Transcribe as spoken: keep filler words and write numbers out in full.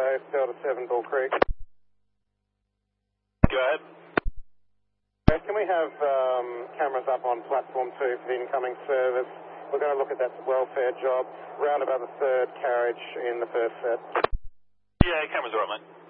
Bravo, Delta seven, Bull Creek. Go ahead. Uh, Can we have um, cameras up on platform two for the incoming service? We're going to look at that welfare job, round about the third carriage in the first set. Yeah, cameras are up, mate.